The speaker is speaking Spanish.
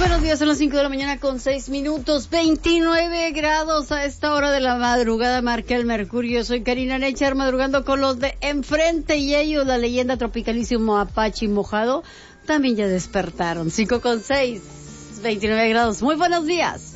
buenos días, son las 5 de la mañana con 6 minutos, 29 grados a esta hora de la madrugada, marca el mercurio. Soy Karina Necher, madrugando con los de enfrente y ellos, la leyenda tropicalísimo Apache mojado, también ya despertaron. 5 con 6, 29 grados. Muy buenos días.